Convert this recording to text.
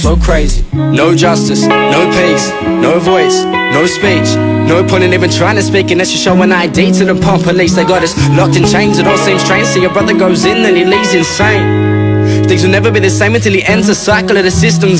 So crazy, no justice, no peace, no voice, no speech. No point in even trying to speak unless you show an ID to the pump police. They got us locked in chains, it all seems strange. So your brother goes in, then he leaves insane. Things will never be the same until he ends the cycle of the system's